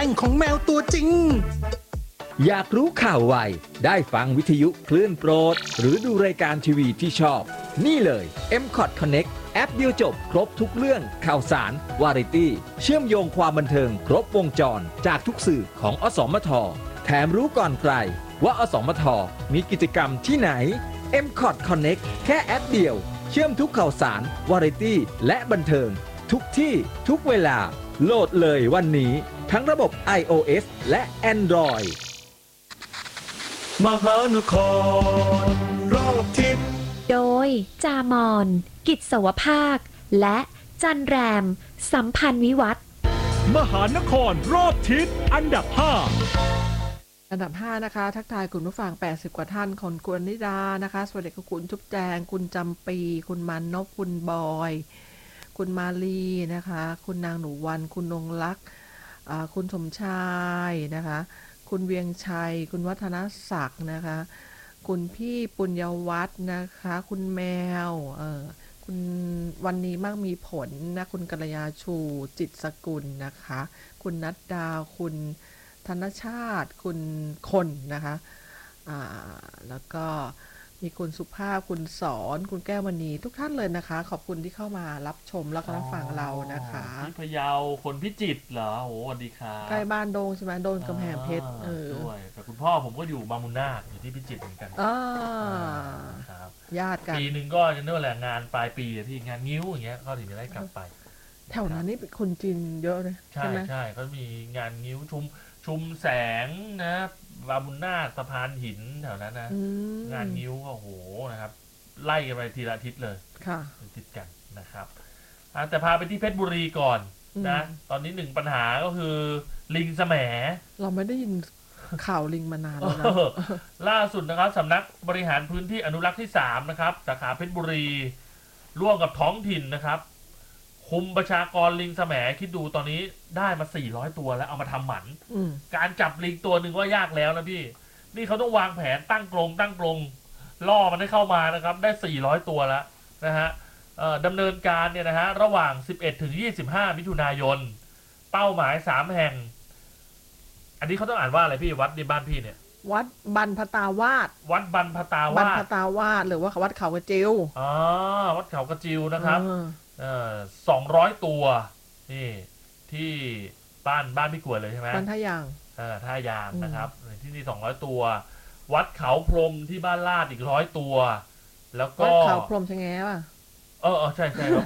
งของแมวตัวจริงอยากรู้ข่าวไวได้ฟังวิทยุคลื่นโปรดหรือดูรายการทีวีที่ชอบนี่เลย M-Cot Connect แอปเดียวจบครบทุกเรื่องข่าวสารวาไรตี้เชื่อมโยงความบันเทิงครบวงจรจากทุกสื่อของอสมทแถมรู้ก่อนใครว่าอสมทมีกิจกรรมที่ไหน M-Cot Connect แค่แอปเดียวเชื่อมทุกข่าวสารวาไรตี้และบันเทิงทุกที่ทุกเวลาโหลดเลยวันนี้ทั้งระบบ iOS และ Android มหานครรอบทิศโดยจามอนกิจสวภาคและจันแรมสัมพันธ์วิวัฒน์มหานครรอบทิศอันดับ5 นะคะทักทายคุณผู้ฟัง80กว่าท่านคนกวนนิดานะคะสวัสดีคุณจุ๊บแจงคุณจำปีคุณมานพคุณบอยคุณมาลีนะคะคุณนางหนูวันคุณนงลักษ์คุณสมชายนะคะคุณเวียงชัยคุณวัฒนศักดิ์นะคะคุณพี่ปุญญวัฒน์นะคะคุณแมวคุณวันนี้มั่งมีผลนะคุณกัลยาชูจิตสกุลนะคะคุณนัดดาวคุณธนชาติคุณคนนะคะแล้วก็มีคุณสุภาพคุณสอนคุณแก้วมณีทุกท่านเลยนะคะขอบคุณที่เข้ามารับชมแล้วก็รับฟังเรานะคะที่พะเยาคนพิจิตรเหรอโหสวัสดีครับใกล้บ้านโดงใช่ไหมโดนกำแพงเพชรด้วยแต่คุณพ่อผมก็อยู่บางมุนนาคอยู่ที่พิจิตรเหมือนกันครับญาติกันปีหนึ่งก็จะเนื่องแหละงานปลายปีที่งานงิ้วอย่างเงี้ยเขาถึงจะได้กลับไปแถวนั้นนี่เป็นคนจีนเยอะเลยใช่ไหมใช่เขามีงานงิ้วชุมแสงนะบางมุนนาคสะพานหินแถวนั้นนะงานงิ้วก็โหนะครับไล่กันไปทีละอาทิตย์เลยค่ะติดกันนะครับแต่พาไปที่เพชรบุรีก่อนนะตอนนี้หนึ่งปัญหาก็คือลิงแสมเราไม่ได้ยินข่าวลิงมานานแล้วนะล่าสุดนะครับสำนักบริหารพื้นที่อนุรักษ์ที่3นะครับสาขาเพชรบุรีร่วมกับท้องถิ่นนะครับคุมประชากรลิงแสมคิดดูตอนนี้ได้มา400ตัวแล้วเอามาทำหมันการจับลิงตัวหนึ่งว่ายากแล้วนะพี่นี่เขาต้องวางแผนตั้งกรงล่อมันให้เข้ามานะครับได้400ตัวแล้วนะฮะดำเนินการเนี่ยนะฮะระหว่าง11 ถึง 25 มิถุนายนเป้าหมาย3แห่งอันนี้เขาต้องอ่านว่าอะไรพี่วัดในบ้านพี่เนี่ยวัดบรรพตาวาสวัดบรรพตาวาสหรือว่าวัดเขากระจิววัดเขากระจิวนะครับ200 ตัวนี่ที่บ้านพี่กวดเลยใช่ไหมบ้านท่ายางท่ายางนะครับที่นี่200ตัววัดเขาพรมที่บ้านลาดอีก100ตัวแล้วก็วัดเขาพรมใช่ไงป่ะใช่